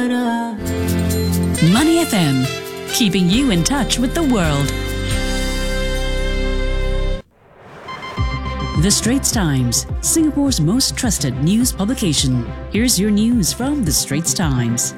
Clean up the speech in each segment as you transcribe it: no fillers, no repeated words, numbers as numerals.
Money FM, keeping you in touch with the world. The Straits Times, Singapore's most trusted news publication. Here's your news from The Straits Times.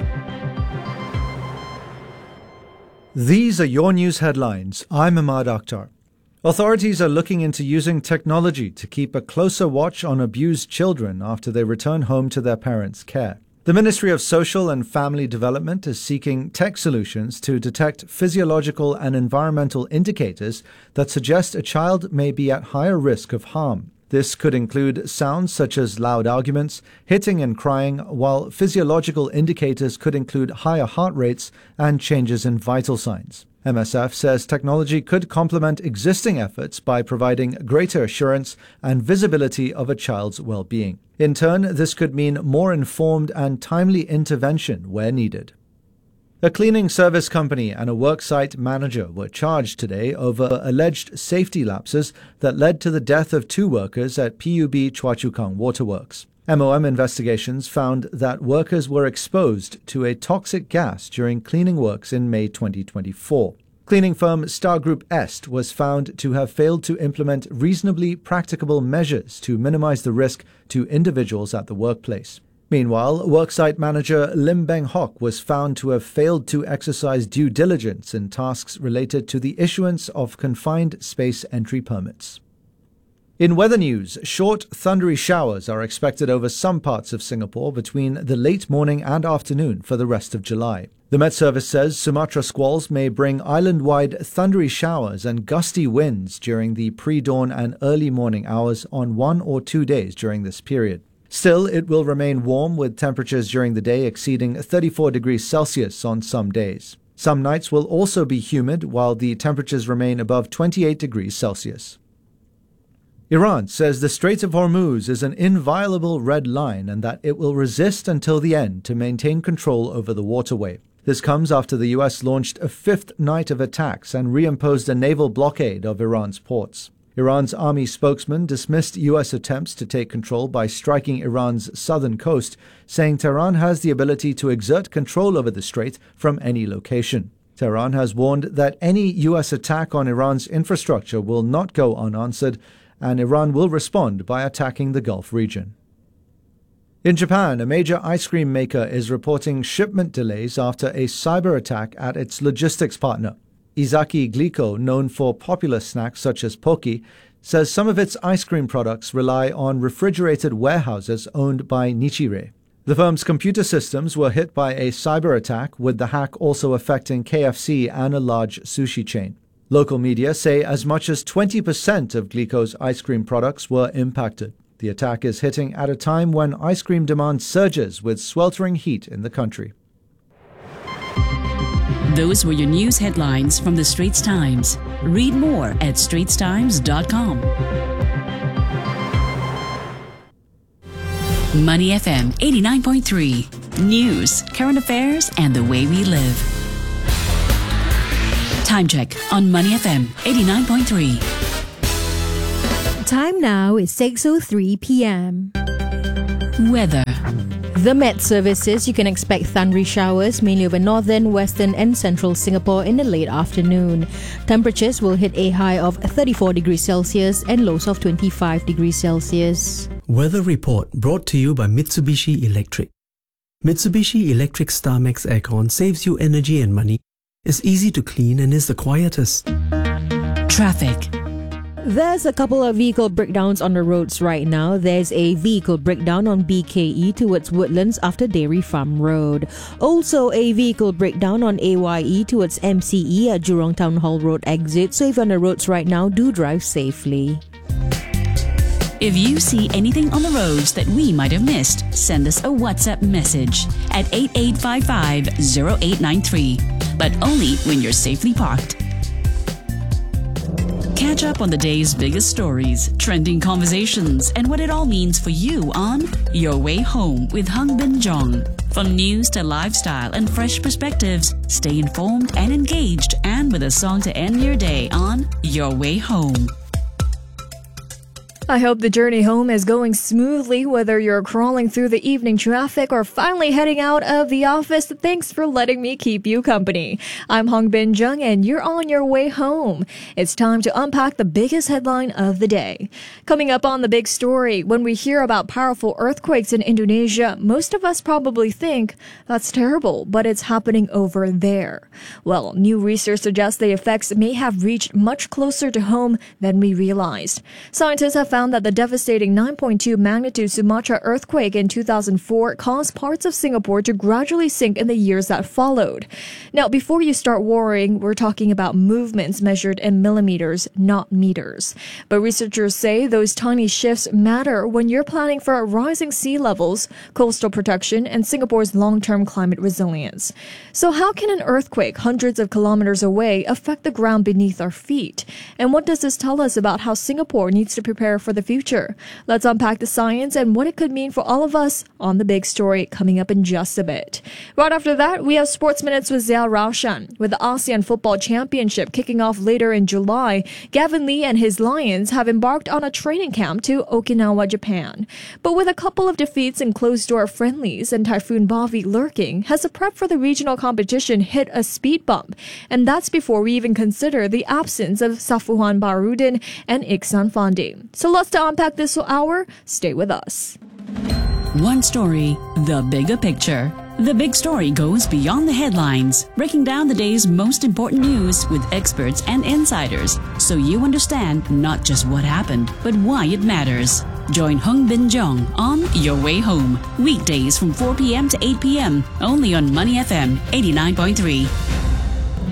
These are your news headlines. I'm Ahmad Akhtar. Authorities are looking into using technology to keep a closer watch on abused children after they return home to their parents' care. The Ministry of Social and Family Development is seeking tech solutions to detect physiological and environmental indicators that suggest a child may be at higher risk of harm. This could include sounds such as loud arguments, hitting and crying, while physiological indicators could include higher heart rates and changes in vital signs. MSF says technology could complement existing efforts by providing greater assurance and visibility of a child's well-being. In turn, this could mean more informed and timely intervention where needed. A cleaning service company and a worksite manager were charged today over alleged safety lapses that led to the death of 2 workers at PUB Choa Chu Kang Waterworks. MOM investigations found that workers were exposed to a toxic gas during cleaning works in May 2024. Cleaning firm Star Group Est was found to have failed to implement reasonably practicable measures to minimize the risk to individuals at the workplace. Meanwhile, worksite manager Lim Beng Hock was found to have failed to exercise due diligence in tasks related to the issuance of confined space entry permits. In weather news, short, thundery showers are expected over some parts of Singapore between the late morning and afternoon for the rest of July. The Met Service says Sumatra squalls may bring island-wide thundery showers and gusty winds during the pre-dawn and early morning hours on 1 or 2 days during this period. Still, it will remain warm with temperatures during the day exceeding 34 degrees Celsius on some days. Some nights will also be humid while the temperatures remain above 28 degrees Celsius. Iran says the Strait of Hormuz is an inviolable red line and that it will resist until the end to maintain control over the waterway. This comes after the US launched a 5th night of attacks and reimposed a naval blockade of Iran's ports. Iran's army spokesman dismissed US attempts to take control by striking Iran's southern coast, saying Tehran has the ability to exert control over the strait from any location. Tehran has warned that any US attack on Iran's infrastructure will not go unanswered, and Iran will respond by attacking the Gulf region. In Japan, a major ice cream maker is reporting shipment delays after a cyber attack at its logistics partner. Izaki Glico, known for popular snacks such as Pocky, says some of its ice cream products rely on refrigerated warehouses owned by Nichire. The firm's computer systems were hit by a cyber attack, with the hack also affecting KFC and a large sushi chain. Local media say as much as 20% of Glico's ice cream products were impacted. The attack is hitting at a time when ice cream demand surges with sweltering heat in the country. Those were your news headlines from The Straits Times. Read more at straitstimes.com. Money FM 89.3. News, current affairs, and the way we live. Time check on Money FM 89.3. Time now is 6:03 p.m. Weather. The Met Service says you can expect thundery showers mainly over northern, western and central Singapore in the late afternoon. Temperatures will hit a high of 34 degrees Celsius and lows of 25 degrees Celsius. Weather report brought to you by Mitsubishi Electric. Mitsubishi Electric StarMax Aircon saves you energy and money, is easy to clean and is the quietest. Traffic. There's a couple of vehicle breakdowns on the roads right now. There's a vehicle breakdown on BKE towards Woodlands after Dairy Farm Road. Also a vehicle breakdown on AYE towards MCE at Jurong Town Hall Road exit. So if you're on the roads right now, do drive safely. If you see anything on the roads that we might have missed, send us a WhatsApp message at 8855-0893. But only when you're safely parked. Catch up on the day's biggest stories, trending conversations, and what it all means for you on Your Way Home with Hung Bin Jong. From news to lifestyle and fresh perspectives, stay informed and engaged, and with a song to end your day on Your Way Home. I hope the journey home is going smoothly, whether you're crawling through the evening traffic or finally heading out of the office. Thanks for letting me keep you company. I'm Hong Bin Jung, and you're on your way home. It's time to unpack the biggest headline of the day. Coming up on the big story, when we hear about powerful earthquakes in Indonesia, most of us probably think that's terrible, but it's happening over there. Well, new research suggests the effects may have reached much closer to home than we realized. Scientists have found that the devastating 9.2 magnitude Sumatra earthquake in 2004 caused parts of Singapore to gradually sink in the years that followed. Now, before you start worrying, we're talking about movements measured in millimeters, not meters. But researchers say those tiny shifts matter when you're planning for rising sea levels, coastal protection, and Singapore's long-term climate resilience. So how can an earthquake hundreds of kilometers away affect the ground beneath our feet? And what does this tell us about how Singapore needs to prepare for the future? Let's unpack the science and what it could mean for all of us on the big story coming up in just a bit. Right after that, we have Sports Minutes with Zia Raushan. With the ASEAN Football Championship kicking off later in July, Gavin Lee and his Lions have embarked on a training camp to Okinawa, Japan. But with a couple of defeats in closed-door friendlies and Typhoon Bavi lurking, has the prep for the regional competition hit a speed bump? And that's before we even consider the absence of Safuhan Barudin and Iksan Fandi. So let's unpack this hour. Stay with us. One story, the bigger picture. The big story goes beyond the headlines, breaking down the day's most important news with experts and insiders, so you understand not just what happened, but why it matters. Join Hong Bin Jong on Your Way Home, weekdays from 4 p.m. to 8 p.m. only on Money FM 89.3.